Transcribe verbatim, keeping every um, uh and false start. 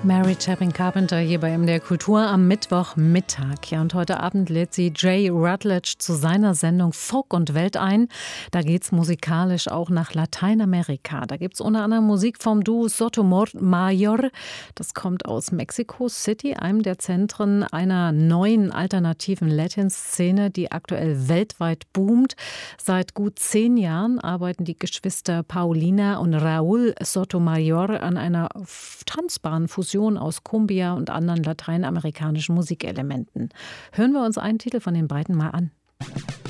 Mary Chapin Carpenter hier bei M D R Kultur am Mittwochmittag. Ja, und heute Abend lädt sie Jay Rutledge zu seiner Sendung Folk und Welt ein. Da geht's musikalisch auch nach Lateinamerika. Da gibt's unter anderem Musik vom Duo Sotomayor. Das kommt aus Mexico City, einem der Zentren einer neuen alternativen Latin-Szene, die aktuell weltweit boomt. Seit gut zehn Jahren arbeiten die Geschwister Paulina und Raúl Sotomayor an einer tanzbaren Fusion aus Cumbia und anderen lateinamerikanischen Musikelementen. Hören wir uns einen Titel von den beiden mal an.